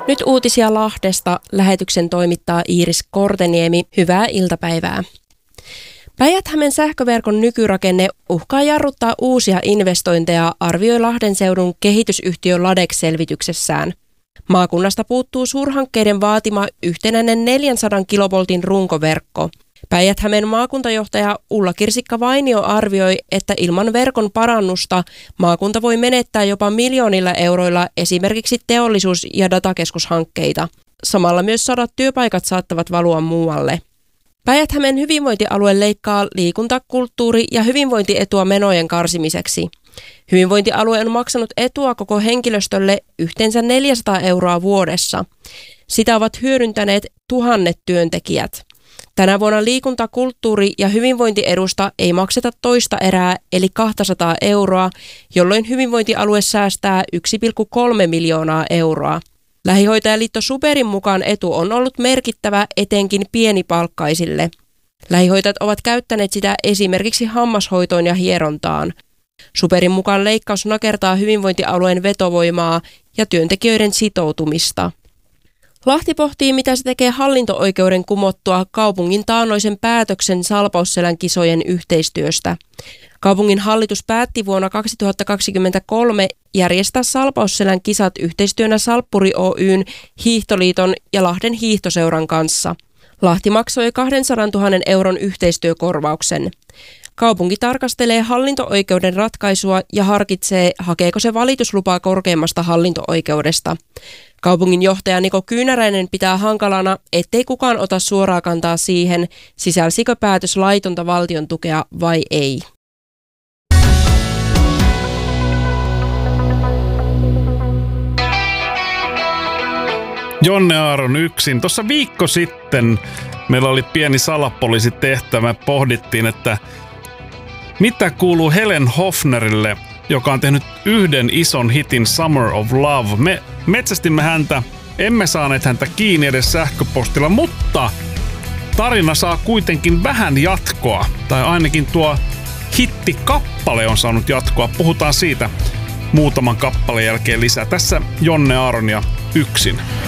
Nyt uutisia Lahdesta. Lähetyksen toimittaa Iiris Korteniemi. Hyvää iltapäivää. Päijät-Hämeen sähköverkon nykyrakenne uhkaa jarruttaa uusia investointeja, arvioi Lahden seudun kehitysyhtiö Ladex-selvityksessään. Maakunnasta puuttuu suurhankkeiden vaatima yhtenäinen 400 kilovoltin runkoverkko. Päijät-Hämeen maakuntajohtaja Ulla Kirsikka-Vainio arvioi, että ilman verkon parannusta maakunta voi menettää jopa miljoonilla euroilla esimerkiksi teollisuus- ja datakeskushankkeita. Samalla myös 100 työpaikat saattavat valua muualle. Päijät-Hämeen hyvinvointialue leikkaa liikunta-, kulttuuri- ja hyvinvointietua menojen karsimiseksi. Hyvinvointialue on maksanut etua koko henkilöstölle yhteensä 400 euroa vuodessa. Sitä ovat hyödyntäneet 1000 työntekijät. Tänä vuonna liikunta-, kulttuuri- ja hyvinvointiedusta ei makseta toista erää eli 200 euroa, jolloin hyvinvointialue säästää 1,3 miljoonaa euroa. Lähihoitajaliitto SuPerin mukaan etu on ollut merkittävä etenkin pienipalkkaisille. Lähihoitajat ovat käyttäneet sitä esimerkiksi hammashoitoon ja hierontaan. SuPerin mukaan leikkaus nakertaa hyvinvointialueen vetovoimaa ja työntekijöiden sitoutumista. Lahti pohtii, mitä se tekee hallinto-oikeuden kumottua kaupungin taannoisen päätöksen Salpausselän kisojen yhteistyöstä. Kaupungin hallitus päätti vuonna 2023 järjestää Salpausselän kisat yhteistyönä Salppuri Oyn, Hiihtoliiton ja Lahden hiihtoseuran kanssa. Lahti maksoi 200 000 euron yhteistyökorvauksen. Kaupunki tarkastelee hallinto-oikeuden ratkaisua ja harkitsee, hakeeko se valituslupaa korkeimmasta hallinto-oikeudesta. Kaupungin johtaja Niko Kyynäräinen pitää hankalana, ettei kukaan ota suoraa kantaa siihen, sisälsikö päätös laitonta valtion tukea vai ei. Jonne Aaron yksin. Tuossa viikko sitten meillä oli pieni salapoliisitehtävä. Pohdittiin, että mitä kuuluu Helen Hofnerille, joka on tehnyt yhden ison hitin Summer of Love. Me metsästimme häntä, emme saaneet häntä kiinni edes sähköpostilla, mutta tarina saa kuitenkin vähän jatkoa. Tai ainakin tuo hittikappale on saanut jatkoa. Puhutaan siitä muutaman kappaleen jälkeen lisää. Tässä Jonne Aaron ja yksin.